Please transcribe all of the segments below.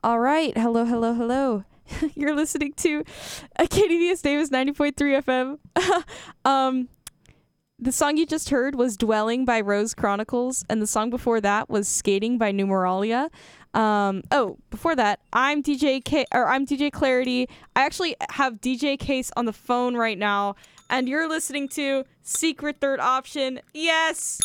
All right. Hello, hello, hello. You're listening to KDVS Davis 90.3 FM. The song you just heard was Dwelling by Rose Chronicles, and the song before that was Skating by Numeralia. Before that, I'm DJ Clarity. I actually have DJ Case on the phone right now, and you're listening to Secret Third Option. Yes!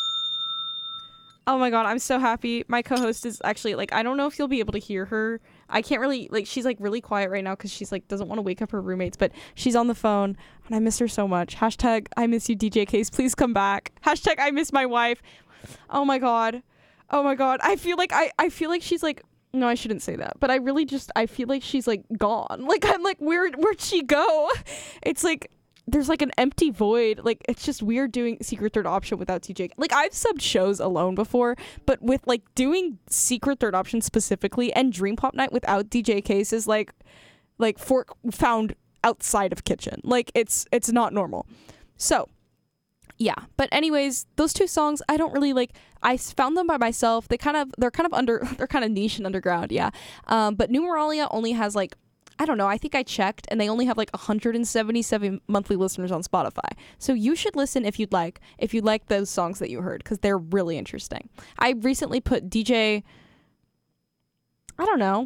Oh my god, I'm so happy. My co-host is actually, I don't know if you'll be able to hear her. I can't really, she's, really quiet right now because she's, doesn't want to wake up her roommates, but she's on the phone, and I miss her so much. Hashtag, I miss you, DJ Case. Please come back. Hashtag, I miss my wife. Oh my god. Oh my god. I feel like she's, no, I shouldn't say that, but I feel like she's, gone. I'm where'd she go? It's, there's an empty void. It's just weird doing Secret Third Option without TJ. I've subbed shows alone before, but with doing Secret Third Option specifically and Dream Pop Night without DJ Case is fork found outside of kitchen. It's not normal. So yeah, but anyways, those two songs I don't really I found them by myself. They're kind of niche and underground, yeah. But Numeralia only has I don't know, I think I checked, and they only have 177 monthly listeners on Spotify. So you should listen if you'd like those songs that you heard, because they're really interesting. I recently put DJ, I don't know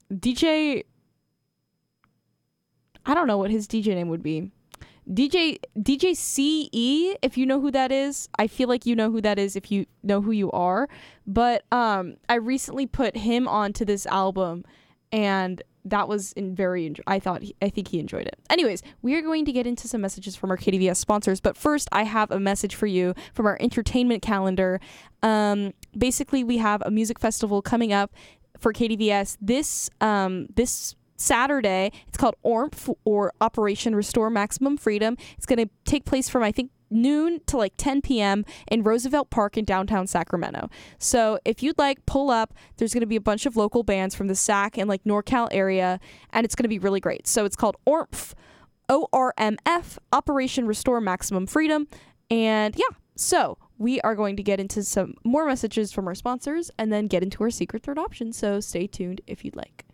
what his DJ name would be. DJ CE, if you know who that is. I feel like you know who that is if you know who you are. But I recently put him onto this album, and that was I think he enjoyed it. Anyways, we are going to get into some messages from our KDVS sponsors, but first I have a message for you from our entertainment calendar. Basically, we have a music festival coming up for KDVS this Saturday. It's called ORMF, or Operation Restore Maximum Freedom. It's going to take place from, I think, noon to 10 p.m. in Roosevelt Park in downtown Sacramento. So if you'd pull up. There's going to be a bunch of local bands from the Sac and NorCal area, and it's going to be really great. So it's called ORMF, ORMF, Operation Restore Maximum Freedom. And yeah, so we are going to get into some more messages from our sponsors and then get into our Secret Third Option. So stay tuned if you'd like.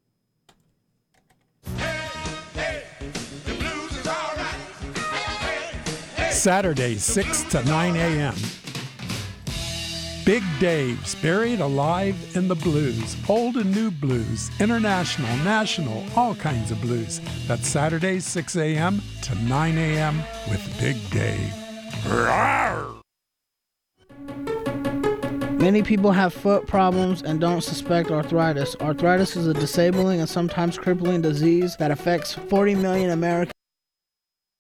Saturday, 6 to 9 a.m. Big Dave's Buried Alive in the Blues. Old and new blues, international, national, all kinds of blues. That's Saturday, 6 a.m. to 9 a.m. with Big Dave. Rawr! Many people have foot problems and don't suspect arthritis. Arthritis is a disabling and sometimes crippling disease that affects 40 million Americans